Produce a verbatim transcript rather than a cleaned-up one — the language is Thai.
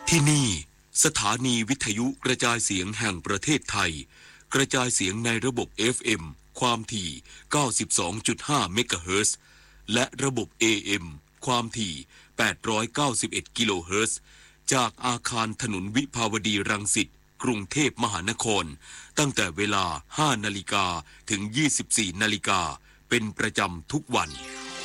ที่นี่สถานีวิทยุกระจายเสียงแห่งประเทศไทยกระจายเสียงในระบบ เอฟ เอ็ม ความถี่ เก้าสิบสองจุดห้า เมกะเฮิรตซ์ และระบบ เอ เอ็ม ความถี่ แปดร้อยเก้าสิบเอ็ด กิโลเฮิรตซ์ จากอาคารถนนวิภาวดีรังสิตกรุงเทพมหานครตั้งแต่เวลา ห้านาฬิกา ถึง ยี่สิบสี่นาฬิกาเป็นประจำทุกวัน